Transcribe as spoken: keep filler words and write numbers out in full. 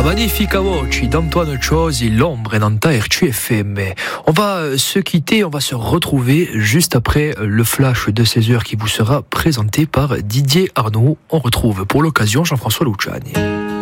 Magnifica voce d'Antoine Ciosi, l'ombre dans ta R C F M. On va se quitter, on va se retrouver juste après le flash de seize heures qui vous sera présenté par Didier Arnaud. On retrouve pour l'occasion Jean-François Luciani.